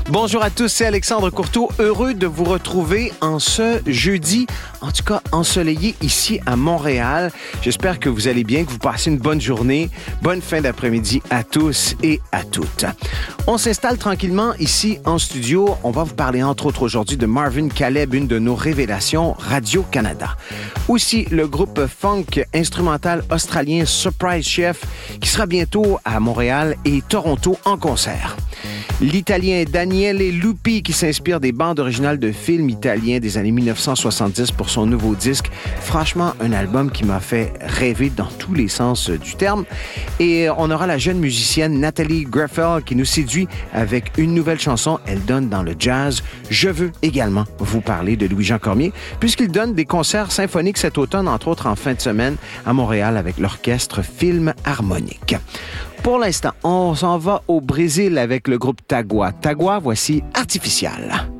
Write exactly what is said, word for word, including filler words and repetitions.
Bonjour à tous, c'est Alexandre Courteau. Heureux de vous retrouver en ce jeudi, en tout cas ensoleillé ici à Montréal. J'espère que vous allez bien, que vous passez une bonne journée. Bonne fin d'après-midi à tous et à toutes. On s'installe tranquillement ici en studio. On va vous parler entre autres aujourd'hui de Marvin Caleb, une de nos révélations Radio-Canada. Aussi, le groupe funk instrumental australien Surprise Chef qui sera bientôt à Montréal et Toronto en concert. L'Italien Daniele Lupi qui s'inspire des bandes originales de films italiens des années dix-neuf cent soixante-dix pour son nouveau disque. Franchement, un album qui m'a fait rêver dans tous les sens du terme. Et on aura la jeune musicienne Nathalie Greffel qui nous séduit avec une nouvelle chanson. Elle donne dans le jazz. Je veux également vous parler de Louis-Jean Cormier puisqu'il donne des concerts symphoniques cet automne, entre autres en fin de semaine à Montréal avec l'orchestre Film Harmonique. Pour l'instant, on s'en va au Brésil avec le groupe Tagua. Tagua, voici Artificial.